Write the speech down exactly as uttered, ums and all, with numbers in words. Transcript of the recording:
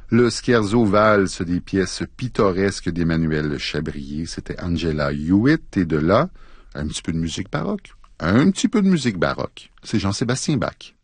Le Scherzo valse des pièces pittoresques d'Emmanuel Chabrier, c'était Angela Hewitt, et de là, un petit peu de musique baroque. Un petit peu de musique baroque. C'est Jean-Sébastien Bach.